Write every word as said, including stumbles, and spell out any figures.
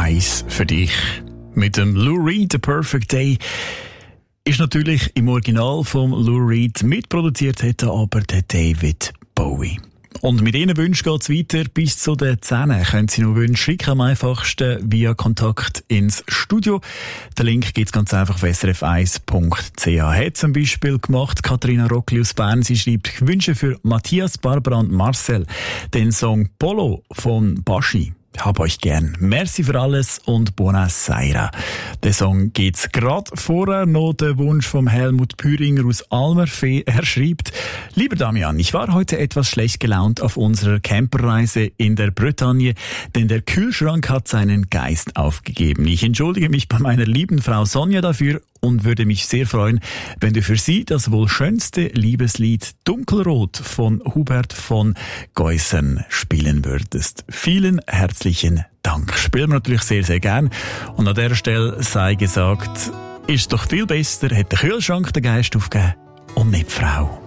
eins für dich. Mit dem Lou Reed, The Perfect Day, ist natürlich im Original vom Lou Reed mitproduziert, hätte aber der David Bowie. Und mit Ihren Wünschen geht es weiter bis zu den zehn. Können Sie noch Wünsche schicken, am einfachsten via Kontakt ins Studio. Den Link gibt es ganz einfach auf s r f eins punkt c h. Hat zum Beispiel gemacht Katharina Rockli aus Bern. Sie schreibt Wünsche für Matthias, Barbara und Marcel. Den Song Polo von Baschi. Hab euch gern. Merci für alles und Buona Sera. Der Song geht's grad vorher noch der Wunsch vom Helmut Püringer aus Almerfee. Er schreibt: Lieber Damian, ich war heute etwas schlecht gelaunt auf unserer Camperreise in der Bretagne, denn der Kühlschrank hat seinen Geist aufgegeben. Ich entschuldige mich bei meiner lieben Frau Sonja dafür und würde mich sehr freuen, wenn du für sie das wohl schönste Liebeslied Dunkelrot von Hubert von Geusern spielen würdest. Vielen herzlichen Dank. Spielen wir natürlich sehr, sehr gern. Und an dieser Stelle sei gesagt, ist doch viel besser, hat der Kühlschrank den Geist aufgegeben und nicht die Frau.